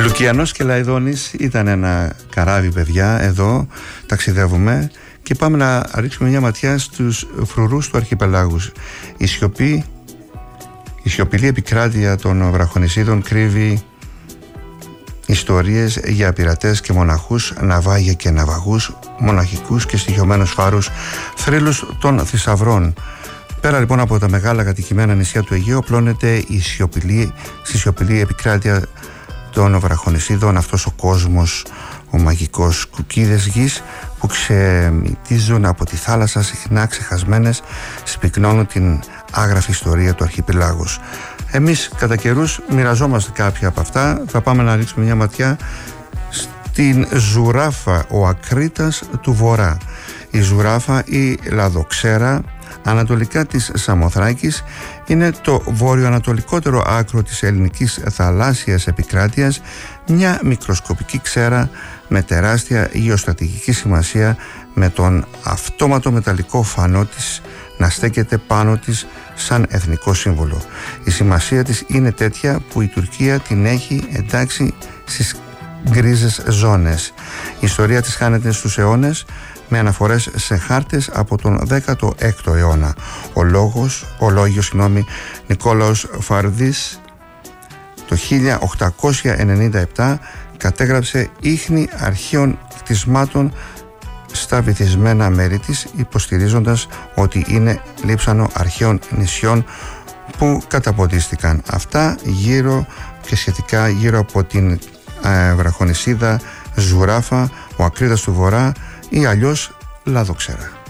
Λουκιανός και Λαϊδόνης ήταν ένα καράβι, παιδιά. Εδώ ταξιδεύουμε και πάμε να ρίξουμε μια ματιά στους φρουρούς του αρχιπελάγου. Η σιωπηλή επικράτεια των βραχονησίδων κρύβει ιστορίες για πειρατές και μοναχούς, ναυάγια και ναυαγούς, μοναχικούς και στοιχειωμένους φάρους, θρύλους των θησαυρών. Πέρα λοιπόν από τα μεγάλα κατοικημένα νησιά του Αιγαίου, απλώνεται στη σιωπηλή επικράτεια των βραχονησίδων αυτός ο κόσμος, ο μαγικός, κουκκίδες γης που ξεμυτίζουν από τη θάλασσα, συχνά ξεχασμένες, συμπυκνώνουν την άγραφη ιστορία του αρχιπελάγους. Εμείς κατά καιρούς μοιραζόμαστε κάποια από αυτά. Θα πάμε να ρίξουμε μια ματιά στην Ζουράφα, ο Ακρίτας του Βορρά. Η Ζουράφα ή Λαδοξέρα, ανατολικά της Σαμοθράκης, είναι το βορειοανατολικότερο άκρο της ελληνικής θαλάσσιας επικράτειας, μια μικροσκοπική ξέρα με τεράστια γεωστρατηγική σημασία, με τον αυτόματο μεταλλικό φανό της να στέκεται πάνω της σαν εθνικό σύμβολο. Η σημασία της είναι τέτοια που η Τουρκία την έχει εντάξει στις γκρίζες ζώνες. Η ιστορία της χάνεται στους αιώνες, με αναφορές σε χάρτες από τον 16ο αιώνα. Ο λόγιος Νικόλαος Φαρδής το 1897 κατέγραψε ίχνη αρχαίων κτισμάτων στα βυθισμένα μέρη της, υποστηρίζοντας ότι είναι λείψανο αρχαίων νησιών που καταποντίστηκαν. Αυτά γύρω και σχετικά γύρω από την βραχονησίδα Ζουράφα, ο Ακρίτας του Βορρά ή αλλιώς Λαδοξέρα.